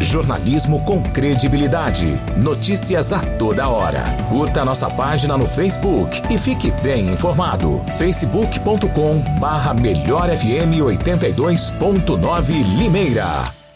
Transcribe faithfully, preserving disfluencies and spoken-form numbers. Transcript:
Jornalismo com credibilidade. Notícias a toda hora. Curta nossa página no Facebook e fique bem informado. facebook ponto com barra melhor F M oitenta e dois ponto nove Limeira.